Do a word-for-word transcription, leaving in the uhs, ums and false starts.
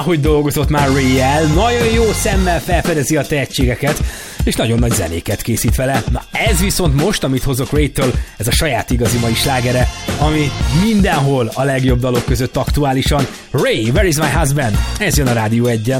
ahogy dolgozott már Ray-jel, nagyon jó szemmel felfedezi a tehetségeket, és nagyon nagy zenéket készít vele. Na ez viszont most, amit hozok Ray-től, ez a saját igazi mai slágere, ami mindenhol a legjobb dalok között aktuálisan. Ray, Where is my husband? Ez jön a Rádió egyen.